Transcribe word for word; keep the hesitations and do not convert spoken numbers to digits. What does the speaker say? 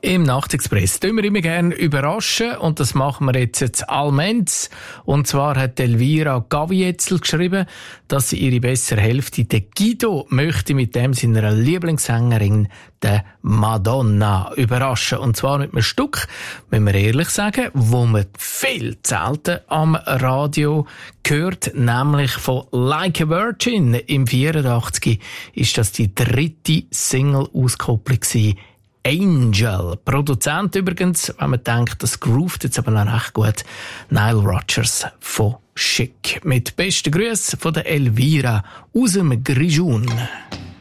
Im Nachtexpress tun wir immer gerne überraschen und das machen wir jetzt jetzt allmends. Und zwar hat Elvira Gavietzel geschrieben, dass sie ihre bessere Hälfte, der Guido, möchte mit dem seiner Lieblingssängerin, der Madonna, überraschen. Und zwar mit einem Stück, wenn wir ehrlich sagen, wo man viel selten am Radio gehört, nämlich von Like a Virgin. Im vierundachtzig ist das die dritte Single-Auskopplung gewesen. Angel. Produzent übrigens, wenn man denkt, das groovt jetzt aber noch recht gut, Nile Rodgers von Chic. Mit besten Grüßen von der Elvira aus dem Grijoun.